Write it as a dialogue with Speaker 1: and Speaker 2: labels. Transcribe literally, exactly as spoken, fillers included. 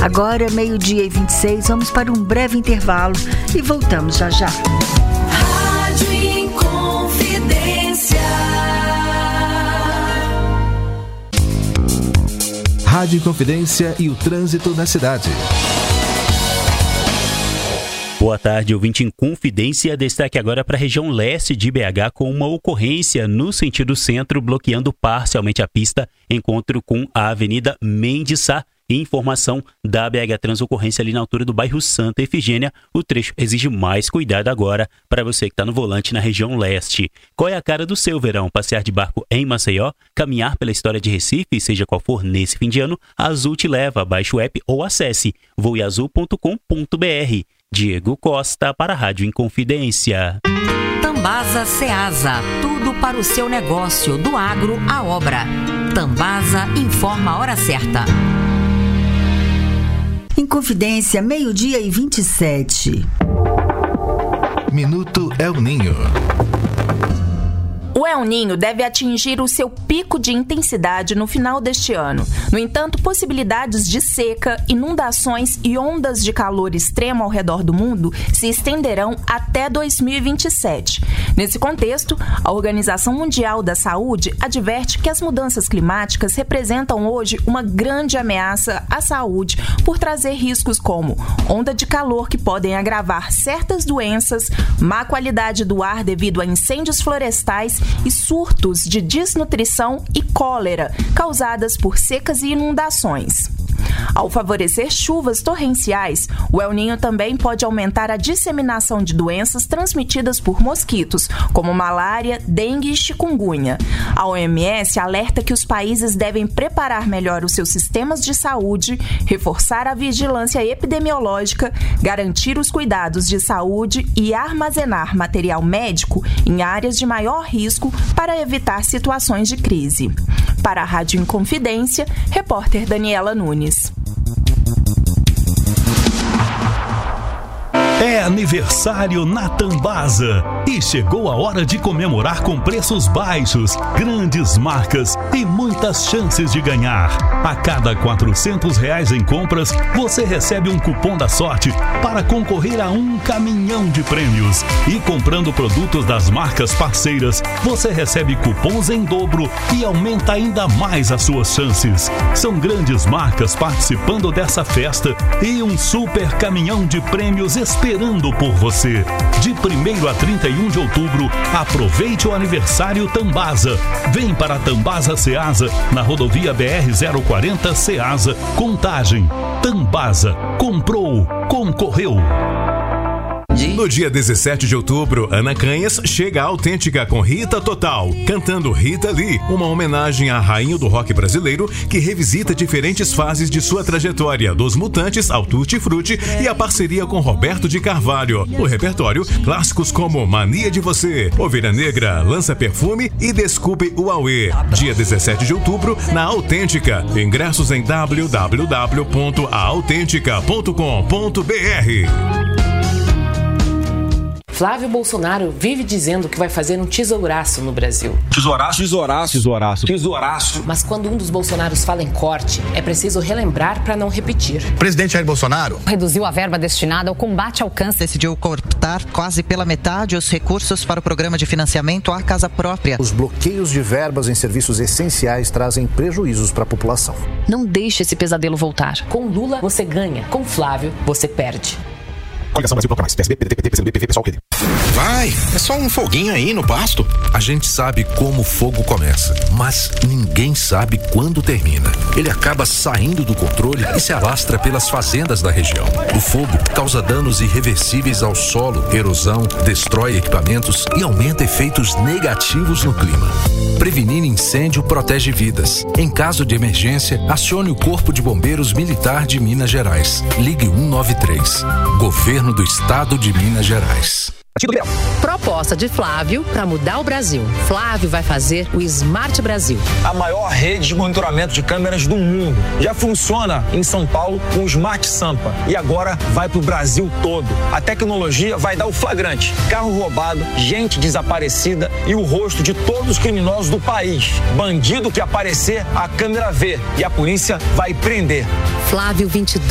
Speaker 1: Agora, meio-dia e vinte e seis, vamos para um breve intervalo e voltamos já já.
Speaker 2: Rádio Inconfidência.
Speaker 3: Rádio Inconfidência e o trânsito na cidade.
Speaker 4: Boa tarde, ouvinte Inconfidência. Destaque agora para a região leste de B H com uma ocorrência no sentido centro, bloqueando parcialmente a pista, encontro com a Avenida Mendes Sá. Informação da B H Trans, ocorrência ali na altura do bairro Santa Efigênia. O trecho exige mais cuidado agora para você que está no volante na região leste. Qual é a cara do seu verão? Passear de barco em Maceió? Caminhar pela história de Recife, seja qual for nesse fim de ano? A Azul te leva. Baixe o app ou acesse voe azul ponto com ponto b r. Diego Costa para a Rádio Inconfidência.
Speaker 5: Tambasa Ceasa, tudo para o seu negócio, do agro à obra. Tambasa informa a hora certa.
Speaker 1: Inconfidência, meio-dia e vinte e sete.
Speaker 3: Minuto El Ninho.
Speaker 6: O El Ninho deve atingir o seu pico de intensidade no final deste ano. No entanto, possibilidades de seca, inundações e ondas de calor extremo ao redor do mundo se estenderão até dois mil e vinte e sete. Nesse contexto, a Organização Mundial da Saúde adverte que as mudanças climáticas representam hoje uma grande ameaça à saúde por trazer riscos como onda de calor que podem agravar certas doenças, má qualidade do ar devido a incêndios florestais e surtos de desnutrição e cólera causadas por secas e inundações. Ao favorecer chuvas torrenciais, o El Ninho também pode aumentar a disseminação de doenças transmitidas por mosquitos, como malária, dengue e chikungunya. A O M S alerta que os países devem preparar melhor os seus sistemas de saúde, reforçar a vigilância epidemiológica, garantir os cuidados de saúde e armazenar material médico em áreas de maior risco para evitar situações de crise. Para a Rádio Inconfidência, repórter Daniela Nunes.
Speaker 7: É aniversário na Tambasa e chegou a hora de comemorar com preços baixos, grandes marcas e muitas chances de ganhar. A cada quatrocentos reais em compras, você recebe um cupom da sorte para concorrer a um caminhão de prêmios. E comprando produtos das marcas parceiras, você recebe cupons em dobro e aumenta ainda mais as suas chances. São grandes marcas participando dessa festa e um super caminhão de prêmios esperando Esperando por você. De primeiro a trinta e um de outubro, aproveite o aniversário Tambasa. Vem para a Tambasa Ceasa, na rodovia B R zero quarenta Ceasa, Contagem. Tambasa. Comprou. Concorreu.
Speaker 8: No dia dezessete de outubro, Ana Canhas chega à Autêntica com Rita Total, cantando Rita Lee, uma homenagem à rainha do rock brasileiro que revisita diferentes fases de sua trajetória, dos Mutantes ao Tutti Frutti e a parceria com Roberto de Carvalho. No repertório, clássicos como Mania de Você, Ovelha Negra, Lança Perfume e Desculpe o Auê. Dia dezessete de outubro, na Autêntica. Ingressos em w w w ponto a autêntica ponto com ponto b r.
Speaker 9: Flávio Bolsonaro vive dizendo que vai fazer um tesouraço no Brasil.
Speaker 10: Tesouraço? Tesouraço. Tesouraço. Tesouraço.
Speaker 9: Mas quando um dos Bolsonaros fala em corte, é preciso relembrar para não repetir.
Speaker 11: O presidente Jair Bolsonaro
Speaker 12: reduziu a verba destinada ao combate ao câncer.
Speaker 13: Decidiu cortar quase pela metade os recursos para o programa de financiamento à casa própria.
Speaker 14: Os bloqueios de verbas em serviços essenciais trazem prejuízos para a população.
Speaker 12: Não deixe esse pesadelo voltar.
Speaker 9: Com Lula, você ganha. Com Flávio, você perde.
Speaker 11: Coligação Brasil Bloco Mais, P S B, P D T, P T, P C do B, P V, pessoal, Q D.
Speaker 15: Vai, é só um foguinho aí no pasto. A gente sabe como o fogo começa, mas ninguém sabe quando termina. Ele acaba saindo do controle e se alastra pelas fazendas da região. O fogo causa danos irreversíveis ao solo, erosão, destrói equipamentos e aumenta efeitos negativos no clima. Prevenir incêndio protege vidas. Em caso de emergência, acione o Corpo de Bombeiros Militar de Minas Gerais. Ligue um nove três. Governo do Estado de Minas Gerais.
Speaker 12: Proposta de Flávio para mudar o Brasil. Flávio vai fazer o Smart Brasil.
Speaker 10: A maior rede de monitoramento de câmeras do mundo. Já funciona em São Paulo com o Smart Sampa. E agora vai para o Brasil todo. A tecnologia vai dar o flagrante. Carro roubado, gente desaparecida e o rosto de todos os criminosos do país. Bandido que aparecer, a câmera vê. E a polícia vai prender.
Speaker 12: Flávio vinte e dois.